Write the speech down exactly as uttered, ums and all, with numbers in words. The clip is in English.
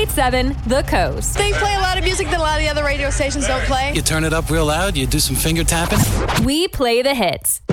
point seven The Coast. They play a lot of music that a lot of the other radio stations don't play. You turn it up real loud, you do some finger tapping. We play the hits.